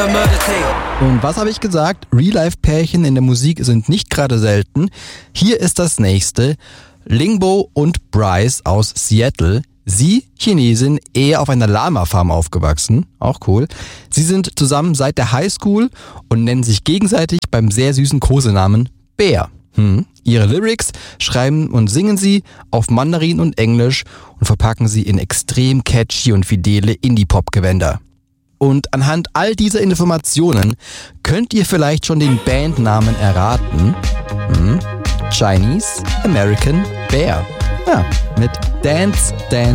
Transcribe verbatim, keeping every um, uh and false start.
Und was habe ich gesagt? Real-Life-Pärchen in der Musik sind nicht gerade selten. Hier ist das nächste. Lingbo und Bryce aus Seattle. Sie, Chinesin, eher auf einer Lama-Farm aufgewachsen. Auch cool. Sie sind zusammen seit der Highschool und nennen sich gegenseitig beim sehr süßen Kosenamen Bär. Hm. Ihre Lyrics schreiben und singen sie auf Mandarin und Englisch und verpacken sie in extrem catchy und fidele Indie-Pop-Gewänder. Und anhand all dieser Informationen könnt ihr vielleicht schon den Bandnamen erraten. Hm? Chinese American Bear. Ja, mit Dance, Dance.